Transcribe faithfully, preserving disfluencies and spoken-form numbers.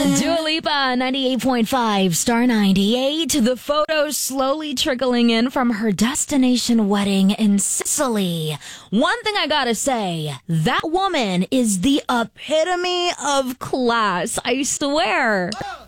Dua Lipa, ninety-eight point five, Star ninety-eight. The photos slowly trickling in from her destination wedding in Sicily. One thing I gotta say, that woman is the epitome of class, I swear.